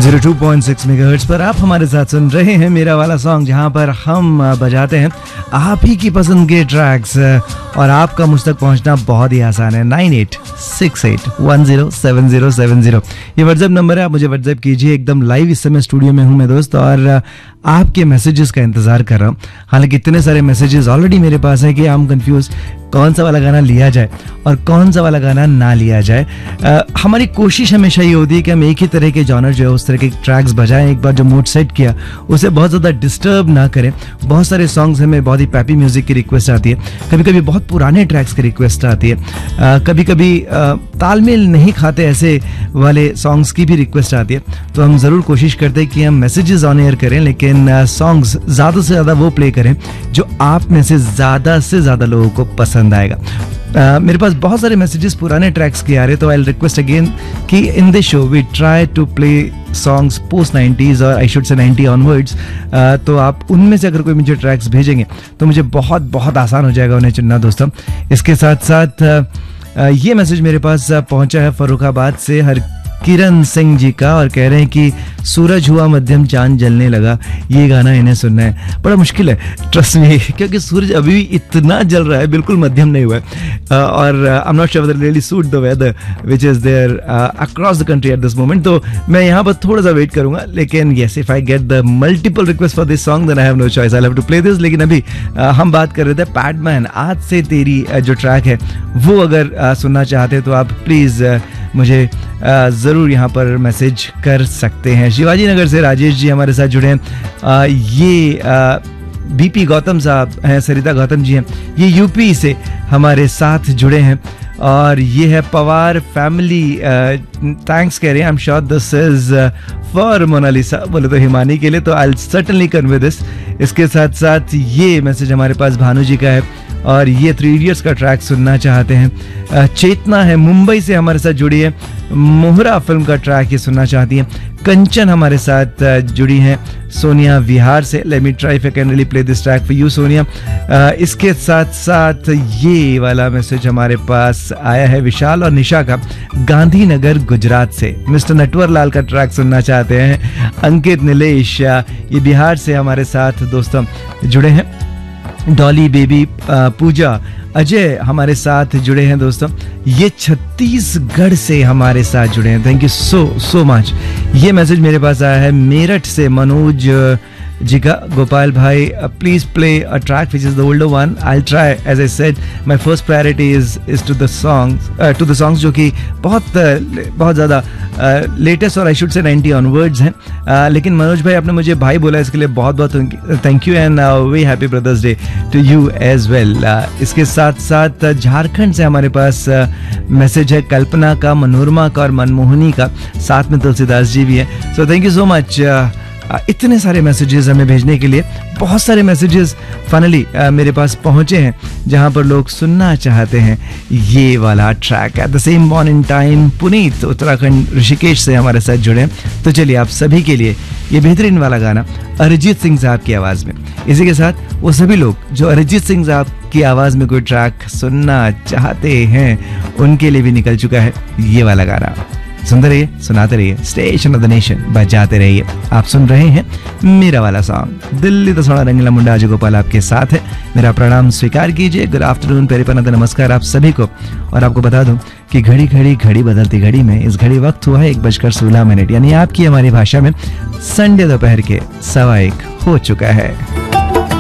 102.6 megahertz पर आप हमारे साथ सुन रहे हैं मेरा वाला सॉन्ग, जहां पर हम बजाते हैं आप ही की पसंद के ट्रैक्स और आपका मुझ तक पहुंचना बहुत ही आसान है। 9868107070 ये व्हाट्सएप नंबर है, आप मुझे व्हाट्सएप कीजिए। एकदम लाइव इस समय स्टूडियो में हूं मैं दोस्त, और आपके मैसेजेस का इंतजार कर रहा हूं। हालांकि इतने सारे मैसेजेस ऑलरेडी मेरे पास हैं कि हम कंफ्यूज कौन सा वाला गाना लिया जाए और कौन सा वाला गाना ना लिया जाए। हमारी कोशिश हमेशा ये होती है कि हम एक ही तरह के जॉनर जो है उस तरह के ट्रैक्स बजाएं। एक बार जो मूड सेट किया उसे बहुत ज़्यादा डिस्टर्ब ना करें। बहुत सारे सॉन्ग्स हमें बहुत ही पैपी म्यूजिक की रिक्वेस्ट आती है, कभी कभी बहुत पुराने ट्रैक्स की रिक्वेस्ट आती है, कभी कभी तालमेल नहीं खाते ऐसे वाले सॉन्ग्स की भी रिक्वेस्ट आती है। तो हम ज़रूर कोशिश करते हैं कि हम मैसेजेस ऑन एयर करें, लेकिन सॉन्ग्स ज़्यादा से ज़्यादा वो प्ले करें जो आप में से ज़्यादा लोगों को पसंद आएगा। मेरे पास बहुत सारे मैसेजेस पुराने ट्रैक्स के आ रहे, तो आई रिक्वेस्ट अगेन कि in this show we try to play songs post 90s और आई शुड से 90 ऑनवर्ड्स। तो आप उनमें से अगर कोई मुझे ट्रैक्स भेजेंगे तो मुझे बहुत आसान हो जाएगा उन्हें चुनना दोस्तों। इसके साथ साथ ये मैसेज मेरे पास पहुंचा है फर्रुखाबाद से हर किरण सिंह जी का, और कह रहे हैं कि सूरज हुआ मध्यम चांद जलने लगा, ये गाना इन्हें सुनना है। बड़ा मुश्किल है ट्रस्ट मी, क्योंकि सूरज अभी भी इतना जल रहा है, बिल्कुल मध्यम नहीं हुआ है। और I am not sure whether really suit the weather which is there across the country at this moment. तो मैं यहाँ पर थोड़ा सा वेट करूंगा, लेकिन yes if I get the multiple request for this song then I have no choice, I have to play this. लेकिन अभी हम बात कर रहे थे पैडमैन आज से तेरी जो ट्रैक है वो अगर सुनना चाहते हैं तो आप प्लीज़ मुझे ज़रूर यहाँ पर मैसेज कर सकते हैं। शिवाजी नगर से राजेश जी हमारे साथ जुड़े हैं। ये बीपी गौतम साहब हैं, सरिता गौतम जी हैं, ये यूपी से हमारे साथ जुड़े हैं। और ये है पवार फैमिली, थैंक्स कह रहे हैं। I am sure this is for Mona Lisa, बोले तो हिमानी के लिए, तो I will certainly convey this. इसके साथ साथ ये मैसेज हमारे पास भानु जी का है, और ये 3 इडियट्स का ट्रैक सुनना चाहते हैं। चेतना है मुंबई से हमारे साथ जुड़ी है, मोहरा फिल्म का ट्रैक ये सुनना चाहती हैं। कंचन हमारे साथ जुड़ी हैं सोनिया विहार से। Let me try if I can really play this track for you Sonia. इसके साथ साथ ये वाला मैसेज हमारे पास आया है विशाल और निशा का, गांधीनगर गुजरात से। मिस्टर नटवर लाल का ट्रैक सुनना चाहते हैं। अंकित नीलेश ये बिहार से हमारे साथ दोस्तों जुड़े हैं। डॉली बेबी पूजा अजय हमारे साथ जुड़े हैं दोस्तों। ये छत्तीसगढ़ से हमारे साथ जुड़े हैं, थैंक यू सो मच। ये मैसेज मेरे पास आया है मेरठ से मनोज जी का। गोपाल भाई please play a track which is the older one. I will try, as I said my first priority is to the songs जो कि बहुत ज़्यादा लेटेस्ट और आई शुड से 90 ऑनवर्ड्स हैं। लेकिन मनोज भाई आपने मुझे भाई बोला, इसके लिए बहुत thank you and very happy brothers day to you as well. इसके साथ साथ झारखंड से हमारे पास मैसेज है कल्पना का, मनोरमा का और मनमोहनी का, साथ में तुलसीदास जी भी हैं। So thank you so much इतने सारे मैसेजेस हमें भेजने के लिए। बहुत सारे मैसेजेस फाइनली मेरे पास पहुंचे हैं जहां पर लोग सुनना चाहते हैं ये वाला track. At the same morning time Puneet Uttarakhand Rishikesh से हमारे साथ जुड़े। तो चलिए आप सभी के लिए ये बेहतरीन वाला गाना अरिजीत सिंह साहब की आवाज़ में। इसी के साथ वो सभी लोग जो अरिजीत सिंह साहब की आवाज़ में कोई ट्रैक सुनना चाहते हैं उनके लिए भी निकल चुका है ये वाला गाना। सुनते रहिए, सुनाते रहिए, स्टेशन ऑफ द नेशन बजाते रहिए। आप सुन रहे हैं मेरा वाला सॉन्ग। दिल्ली तो थोड़ा रंगीला मुंडा अजय गोपाल आपके साथ है। मेरा प्रणाम स्वीकार कीजिए। गुड आफ्टरनून, पेरे पनत नमस्कार आप सभी को। और आपको बता दूं कि घड़ी बदलती घड़ी में इस घड़ी वक्त हुआ है 1:16 यानी आपकी हमारी भाषा में संडे दोपहर के 1:15 हो चुका है।